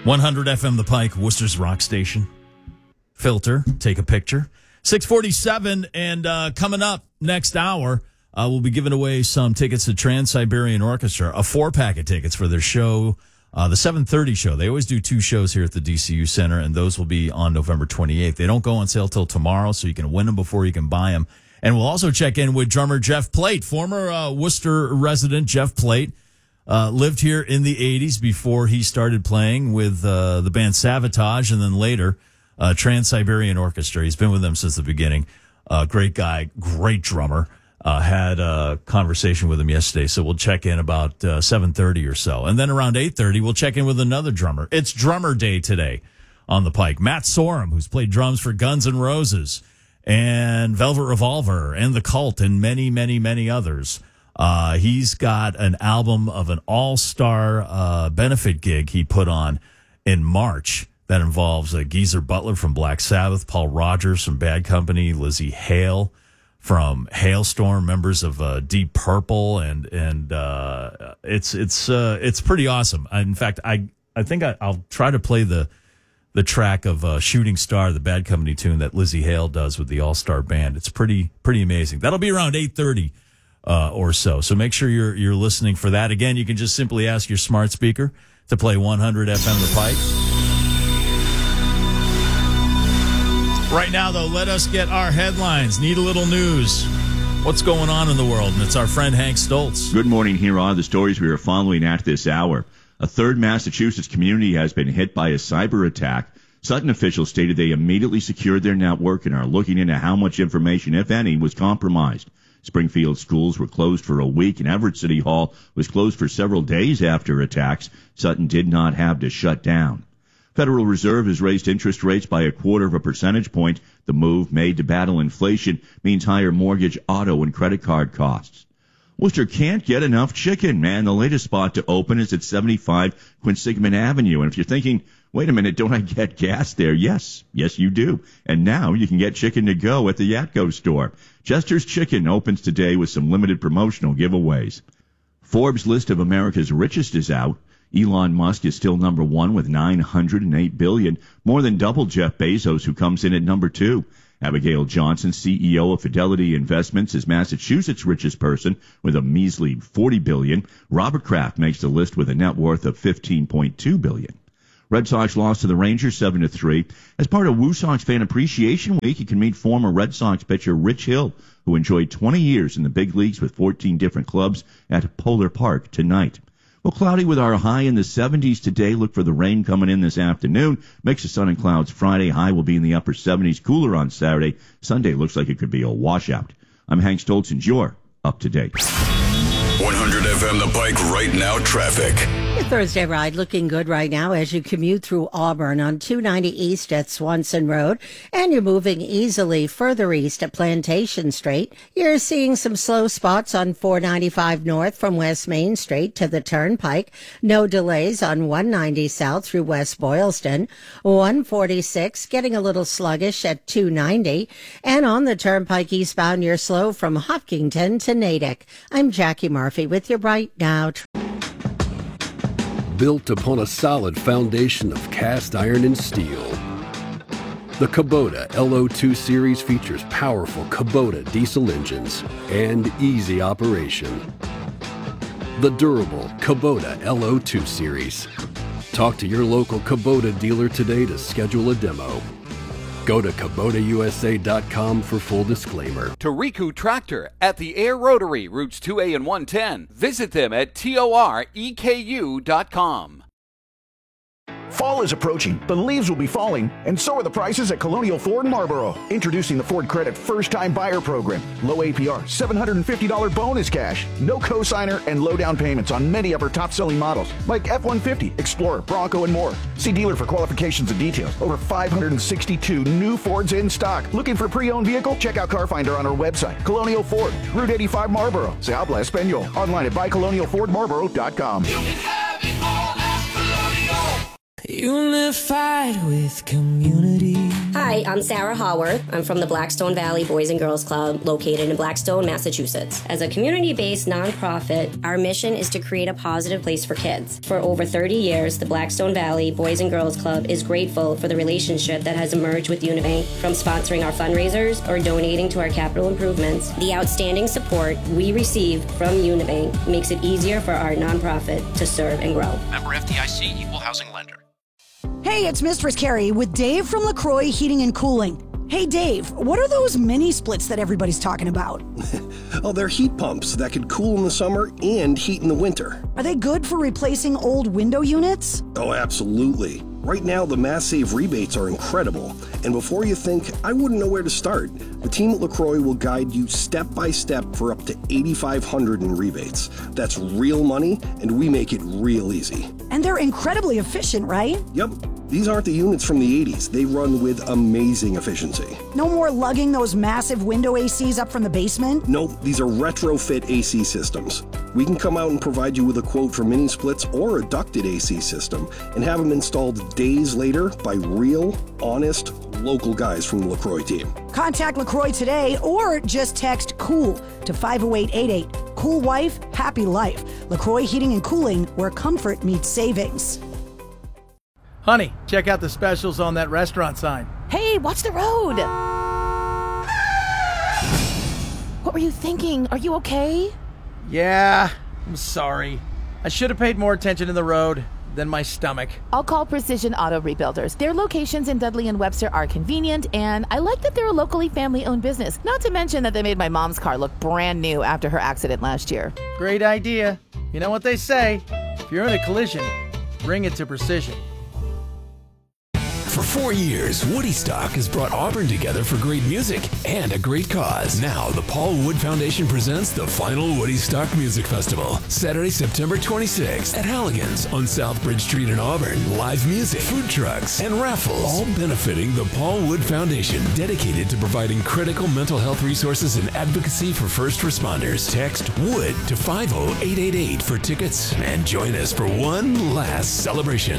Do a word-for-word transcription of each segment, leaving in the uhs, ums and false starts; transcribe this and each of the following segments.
one hundred F M The Pike, Worcester's rock station. Filter, take a picture. six forty-seven, and uh, coming up next hour, uh, we'll be giving away some tickets to Trans-Siberian Orchestra, a four-pack of tickets for their show, uh, the seven thirty show. They always do two shows here at the D C U Center, and those will be on November twenty-eighth. They don't go on sale till tomorrow, so you can win them before you can buy them. And we'll also check in with drummer Jeff Plate, former uh, Worcester resident Jeff Plate. Uh, lived here in the eighties before he started playing with uh, the band Savatage, and then later uh, Trans-Siberian Orchestra. He's been with them since the beginning. Uh, great guy, great drummer. Uh, had a conversation with him yesterday, so we'll check in about uh, seven thirty or so. And then around eight thirty, we'll check in with another drummer. It's Drummer Day today on the Pike. Matt Sorum, who's played drums for Guns N' Roses and Velvet Revolver and The Cult and many, many, many others. Uh, he's got an album of an all-star uh, benefit gig he put on in March that involves uh, Geezer Butler from Black Sabbath, Paul Rogers from Bad Company, Lizzie Hale from Hailstorm, members of uh, Deep Purple, and and uh, it's it's uh, it's pretty awesome. In fact, I I think I, I'll try to play the the track of uh, Shooting Star, the Bad Company tune that Lizzie Hale does with the all-star band. It's pretty pretty amazing. That'll be around eight thirty. Uh, or so. So make sure you're you're listening for that. Again, you can just simply ask your smart speaker to play one hundred F M The Pike. Right now, though, let us get our headlines. Need a little news. What's going on in the world? And it's our friend Hank Stoltz. Good morning. Here are the stories we are following at this hour. A third Massachusetts community has been hit by a cyber attack. Sutton officials stated they immediately secured their network and are looking into how much information, if any, was compromised. Springfield schools were closed for a week, and Everett City Hall was closed for several days after attacks. Sutton did not have to shut down. Federal Reserve has raised interest rates by a quarter of a percentage point. The move, made to battle inflation, means higher mortgage, auto, and credit card costs. Worcester can't get enough chicken, man. The latest spot to open is at seventy-five Quinsigamond Avenue. And if you're thinking, wait a minute, don't I get gas there? Yes, yes you do. And now you can get chicken to go at the Yatco store. Jester's Chicken opens today with some limited promotional giveaways. Forbes' list of America's richest is out. Elon Musk is still number one with nine hundred eight billion dollars, more than double Jeff Bezos, who comes in at number two. Abigail Johnson, C E O of Fidelity Investments, is Massachusetts' richest person with a measly forty billion dollars. Robert Kraft makes the list with a net worth of fifteen point two billion dollars. Red Sox lost to the Rangers seven to three. As part of Woo Sox Fan Appreciation Week, you can meet former Red Sox pitcher Rich Hill, who enjoyed twenty years in the big leagues with fourteen different clubs, at Polar Park tonight. Well, cloudy with our high in the seventies today. Look for the rain coming in this afternoon. Mix of sun and clouds Friday. High will be in the upper seventies. Cooler on Saturday. Sunday looks like it could be a washout. I'm Hank Stoltz, and you're up to date. one hundred F M The Pike right now traffic. Your Thursday ride looking good right now as you commute through Auburn on two ninety East at Swanson Road, and you're moving easily further east at Plantation Street. You're seeing some slow spots on four ninety-five North from West Main Street to the Turnpike. No delays on one ninety South through West Boylston. one forty-six getting a little sluggish at two ninety. And on the Turnpike eastbound, you're slow from Hopkinton to Natick. I'm Jackie Murphy with your Right Now. Built upon a solid foundation of cast iron and steel, the Kubota L O two Series features powerful Kubota diesel engines and easy operation. The durable Kubota L O two Series. Talk to your local Kubota dealer today to schedule a demo. Go to Kubota U S A dot com for full disclaimer. Toriku Tractor at the Air Rotary, routes two A and one ten. Visit them at toreku dot com. Fall is approaching, the leaves will be falling, and so are the prices at Colonial Ford Marlboro. Introducing the Ford Credit First-Time Buyer Program. Low A P R, seven hundred fifty dollars bonus cash, no cosigner, and low down payments on many of our top-selling models, like F one fifty, Explorer, Bronco, and more. See dealer for qualifications and details. Over five hundred sixty-two new Fords in stock. Looking for a pre-owned vehicle? Check out Car Finder on our website. Colonial Ford, Route eighty-five Marlboro. Se habla español. Online at buy colonial ford marlboro dot com. You can have it all at Colonial. Unified with community. Hi, I'm Sarah Haworth. I'm from the Blackstone Valley Boys and Girls Club located in Blackstone, Massachusetts. As a community-based nonprofit, our mission is to create a positive place for kids. For over thirty years, the Blackstone Valley Boys and Girls Club is grateful for the relationship that has emerged with Unibank, from sponsoring our fundraisers or donating to our capital improvements. The outstanding support we receive from Unibank makes it easier for our nonprofit to serve and grow. Member F D I C, Equal Housing Lender. Hey, it's Mistress Carrie with Dave from LaCroix Heating and Cooling. Hey, Dave, what are those mini splits that everybody's talking about? Oh, they're heat pumps that can cool in the summer and heat in the winter. Are they good for replacing old window units? Oh, absolutely. Right now, the Mass Save rebates are incredible. And before you think, I wouldn't know where to start, the team at LaCroix will guide you step by step for up to eight thousand five hundred dollars in rebates. That's real money, and we make it real easy. And they're incredibly efficient, right? Yep. These aren't the units from the eighties. They run with amazing efficiency. No more lugging those massive window A Cs up from the basement? Nope, these are retrofit A C systems. We can come out and provide you with a quote for mini splits or a ducted A C system and have them installed days later by real, honest, local guys from the LaCroix team. Contact LaCroix today or just text COOL to five oh eight eight eight. Cool wife, happy life. LaCroix Heating and Cooling, where comfort meets savings. Honey, check out the specials on that restaurant sign. Hey, watch the road. What were you thinking? Are you okay? Yeah, I'm sorry. I should have paid more attention to the road than my stomach. I'll call Precision Auto Rebuilders. Their locations in Dudley and Webster are convenient, and I like that they're a locally family-owned business. Not to mention that they made my mom's car look brand new after her accident last year. Great idea. You know what they say, if you're in a collision, bring it to Precision. For four years, Woodstock has brought Auburn together for great music and a great cause. Now, the Paul Wood Foundation presents the final Woodstock Music Festival, Saturday, September twenty-sixth at Halligan's on South Bridge Street in Auburn. Live music, food trucks, and raffles, all benefiting the Paul Wood Foundation, dedicated to providing critical mental health resources and advocacy for first responders. Text WOOD to five oh eight eight eight for tickets and join us for one last celebration.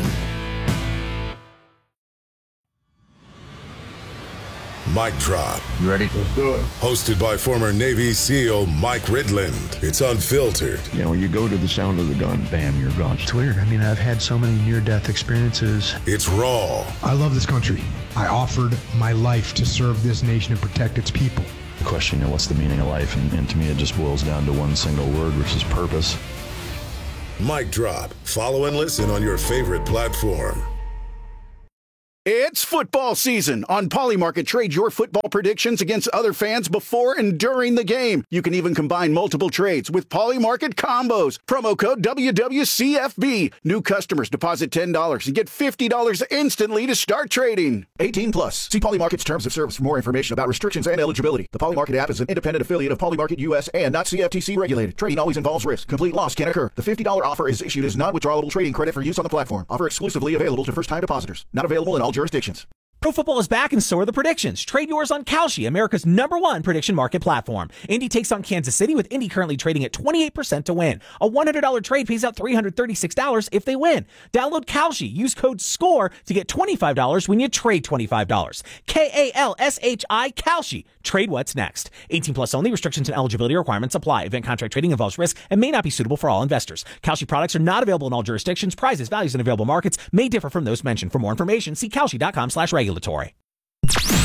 Mic Drop. You ready? Let's do it. Hosted by former Navy SEAL Mike Ridland. It's unfiltered. You know, when you go to the sound of the gun, bam, you're gone. It's weird. I mean, I've had so many near-death experiences. It's raw. I love this country. I offered my life to serve this nation and protect its people. The question, you know, what's the meaning of life? And, and to me, it just boils down to one single word, which is purpose. Mic Drop. Follow and listen on your favorite platform. It's football season. On Polymarket, trade your football predictions against other fans before and during the game. You can even combine multiple trades with Polymarket combos. Promo code W W C F B. New customers deposit ten dollars and get fifty dollars instantly to start trading. eighteen plus. See Polymarket's terms of service for more information about restrictions and eligibility. The Polymarket app is an independent affiliate of Polymarket U S and not C F T C regulated. Trading always involves risk. Complete loss can occur. The fifty dollars offer is issued as non-withdrawable trading credit for use on the platform. Offer exclusively available to first-time depositors. Not available in all jurisdictions. Pro football is back and so are the predictions. Trade yours on Kalshi, America's number one prediction market platform. Indy takes on Kansas City, with Indy currently trading at twenty-eight percent to win. A one hundred dollars trade pays out three hundred thirty-six dollars if they win. Download Kalshi. Use code SCORE to get twenty-five dollars when you trade twenty-five dollars. K A L S H I, Kalshi. Trade what's next. eighteen plus only. Restrictions and eligibility requirements apply. Event contract trading involves risk and may not be suitable for all investors. Kalshi products are not available in all jurisdictions. Prices, values, and available markets may differ from those mentioned. For more information, see Kalshi.com slash regulatory.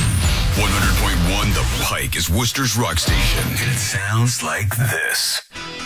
one hundred point one The Pike is Worcester's rock station. And it sounds like this.